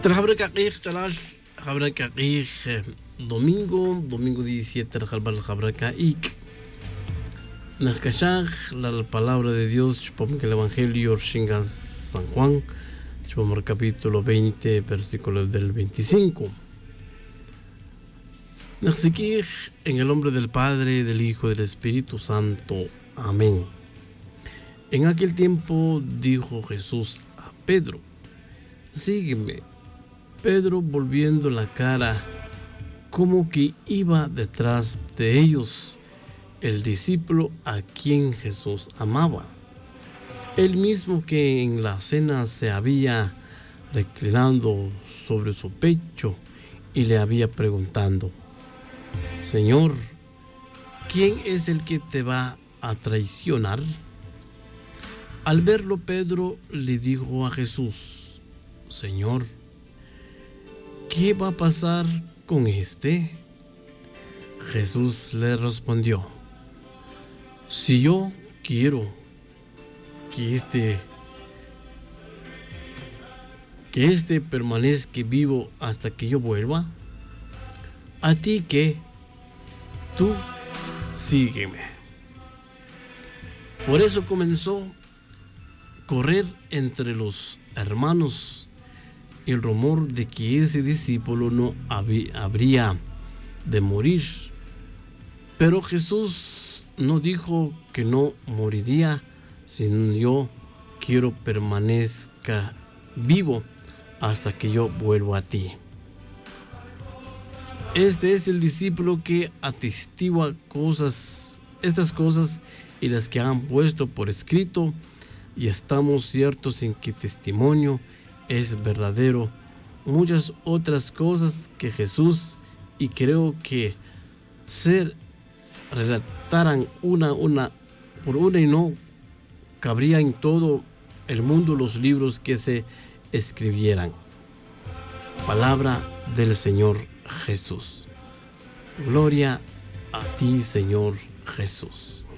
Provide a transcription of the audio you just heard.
Trabajador kakih chalal, trabajador kakih domingo 17 trabajador kaik. Nakashaj la palabra de Dios, chupam que el evangelio shinga San Juan, chupam el capítulo 20, versículo del 25. Naksikij en el nombre del Padre, del Hijo y del Espíritu Santo. Amén. En aquel tiempo dijo Jesús a Pedro: sígueme. Pedro, volviendo la cara, como que iba detrás de ellos, el discípulo a quien Jesús amaba, el mismo que en la cena se había reclinado sobre su pecho y le había preguntado: Señor, ¿quién es el que te va a traicionar? Al verlo, Pedro le dijo a Jesús: Señor, ¿qué va a pasar con este? Jesús le respondió: si yo quiero que este permanezca vivo hasta que yo vuelva, ¿a ti qué? Tú sígueme. Por eso comenzó a correr entre los hermanos el rumor de que ese discípulo no habría de morir. Pero Jesús no dijo que no moriría, sino: yo quiero permanezca vivo hasta que yo vuelva a ti. Este es el discípulo que atestigua estas cosas y las que han puesto por escrito, y estamos ciertos en que testimonio es verdadero. Muchas otras cosas que Jesús, y creo que se relataran una por una, y no cabría en todo el mundo los libros que se escribieran. Palabra del Señor Jesús. Gloria a ti, Señor Jesús.